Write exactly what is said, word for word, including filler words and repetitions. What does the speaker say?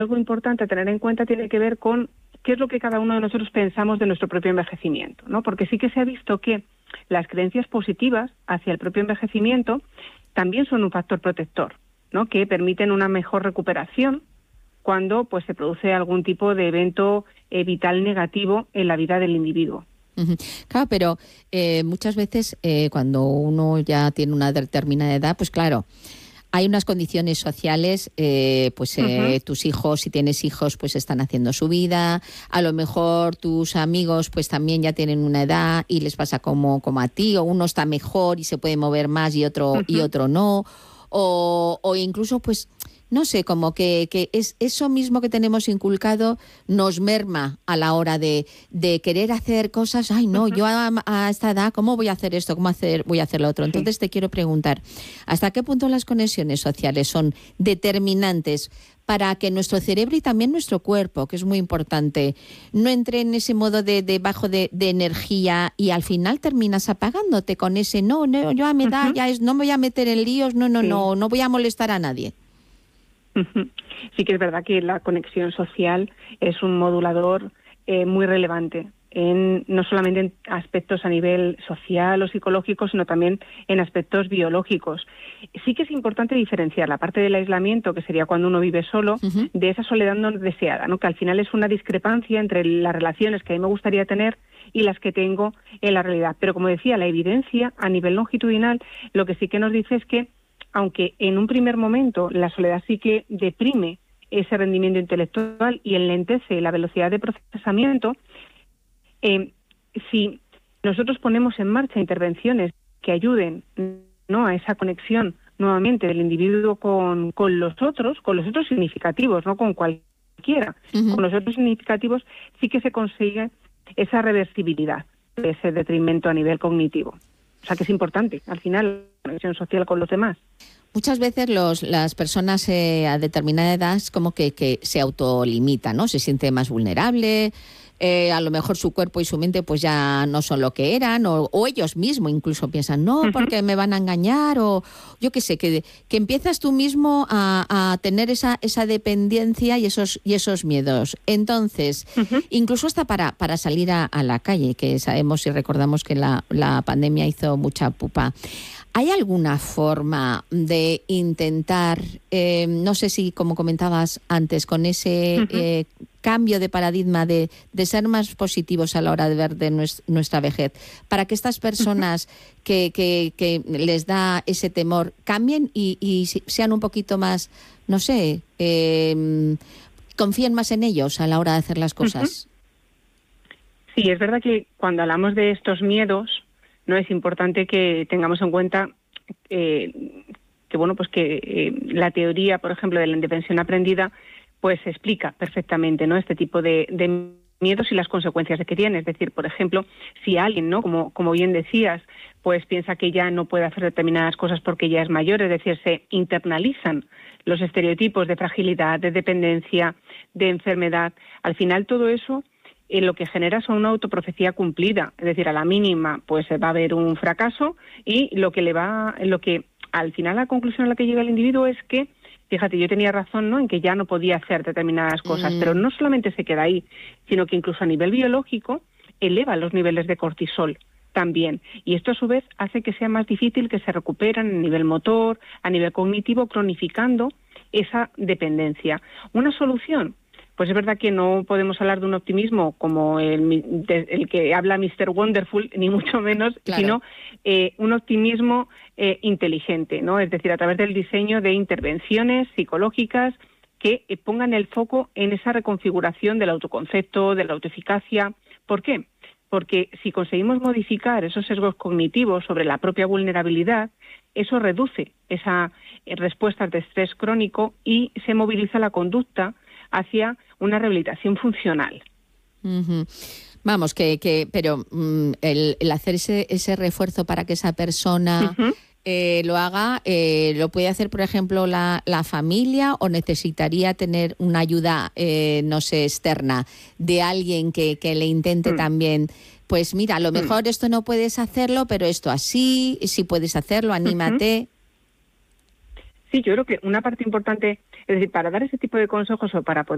algo importante a tener en cuenta tiene que ver con qué es lo que cada uno de nosotros pensamos de nuestro propio envejecimiento, ¿no? Porque sí que se ha visto que las creencias positivas hacia el propio envejecimiento también son un factor protector, ¿no? Que permiten una mejor recuperación cuando pues se produce algún tipo de evento eh, vital negativo en la vida del individuo. Uh-huh. Claro, pero eh, muchas veces eh, cuando uno ya tiene una determinada edad, pues claro, hay unas condiciones sociales, eh, pues eh, uh-huh. tus hijos, si tienes hijos, pues están haciendo su vida. A lo mejor tus amigos, pues también ya tienen una edad y les pasa como, como a ti, o uno está mejor y se puede mover más y otro uh-huh. y otro no, o, o incluso, pues, no sé, como que, que es eso mismo que tenemos inculcado nos merma a la hora de, de querer hacer cosas. Ay, no, uh-huh. yo a, a esta edad, ¿cómo voy a hacer esto? ¿Cómo hacer, voy a hacer lo otro? Entonces sí. te quiero preguntar, ¿hasta qué punto las conexiones sociales son determinantes para que nuestro cerebro y también nuestro cuerpo, que es muy importante, no entre en ese modo de, de bajo de, de energía y al final terminas apagándote con ese no, no, yo a mi edad uh-huh. ya es, no me voy a meter en líos, no, no, sí. no, no voy a molestar a nadie? Sí que es verdad que la conexión social es un modulador eh, muy relevante, en, no solamente en aspectos a nivel social o psicológico, sino también en aspectos biológicos. Sí que es importante diferenciar la parte del aislamiento, que sería cuando uno vive solo, uh-huh. de esa soledad no deseada, ¿no? Que al final es una discrepancia entre las relaciones que a mí me gustaría tener y las que tengo en la realidad. Pero como decía, la evidencia a nivel longitudinal lo que sí que nos dice es que aunque en un primer momento la soledad sí que deprime ese rendimiento intelectual y enlentece la velocidad de procesamiento, eh, si nosotros ponemos en marcha intervenciones que ayuden, ¿no?, a esa conexión nuevamente del individuo con, con los otros, con los otros significativos, no con cualquiera, uh-huh. con los otros significativos, sí que se consigue esa reversibilidad de ese detrimento a nivel cognitivo. O sea que es importante, al final, la conexión social con los demás. Muchas veces los, las personas eh, a determinada edad como que, que se autolimitan, ¿no? Se siente más vulnerable, eh, a lo mejor su cuerpo y su mente pues ya no son lo que eran, o, o ellos mismos incluso piensan, no, uh-huh. porque me van a engañar, o yo qué sé, que, que empiezas tú mismo a, a tener esa, esa dependencia y esos, y esos miedos. Entonces, uh-huh. incluso hasta para, para salir a, a la calle, que sabemos y recordamos que la, la pandemia hizo mucha pupa. ¿Hay alguna forma de intentar, eh, no sé si como comentabas antes, con ese uh-huh. eh, cambio de paradigma de, de ser más positivos a la hora de ver de nues, nuestra vejez, para que estas personas uh-huh. que, que, que les da ese temor cambien y, y sean un poquito más, no sé, eh, confíen más en ellos a la hora de hacer las cosas? Uh-huh. Sí, es verdad que cuando hablamos de estos miedos, no es importante que tengamos en cuenta eh, que bueno pues que eh, la teoría, por ejemplo, de la indefensión aprendida, pues explica perfectamente, ¿no?, este tipo de, de miedos y las consecuencias que tiene. Es decir, por ejemplo, si alguien, ¿no?, como como bien decías, pues piensa que ya no puede hacer determinadas cosas porque ya es mayor, es decir, se internalizan los estereotipos de fragilidad, de dependencia, de enfermedad. Al final todo eso Eh, lo que genera son una autoprofecía cumplida, es decir, a la mínima pues va a haber un fracaso y lo que le va, lo que al final la conclusión a la que llega el individuo es que, fíjate, yo tenía razón, ¿no?, en que ya no podía hacer determinadas cosas, mm. pero no solamente se queda ahí, sino que incluso a nivel biológico eleva los niveles de cortisol también, y esto a su vez hace que sea más difícil que se recuperen a nivel motor, a nivel cognitivo, cronificando esa dependencia. Una solución, pues es verdad que no podemos hablar de un optimismo como el, el que habla mister Wonderful, ni mucho menos, claro. sino eh, un optimismo eh, inteligente, ¿no? Es decir, a través del diseño de intervenciones psicológicas que eh, pongan el foco en esa reconfiguración del autoconcepto, de la autoeficacia. ¿Por qué? Porque si conseguimos modificar esos sesgos cognitivos sobre la propia vulnerabilidad, eso reduce esas eh, respuestas de estrés crónico y se moviliza la conducta hacia una rehabilitación funcional. Uh-huh. Vamos, que, que pero um, el, el hacer ese, ese refuerzo para que esa persona uh-huh. eh, lo haga, eh, ¿lo puede hacer, por ejemplo, la, la familia o necesitaría tener una ayuda, eh, no sé, externa de alguien que, que le intente uh-huh. también? Pues mira, a lo mejor uh-huh. esto no puedes hacerlo, pero esto así, si puedes hacerlo, anímate. Uh-huh. Sí, yo creo que una parte importante, es decir, para dar ese tipo de consejos o para poder